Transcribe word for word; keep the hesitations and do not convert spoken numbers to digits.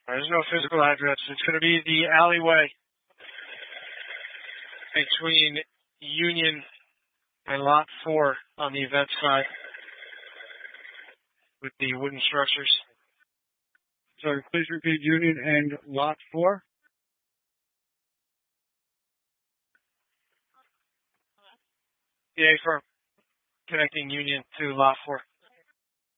There's no physical address. It's going to be the alleyway between Union and Lot four on the event side with the wooden structures. Sorry, please repeat Union and Lot four. Yeah, for connecting Union to Lot four.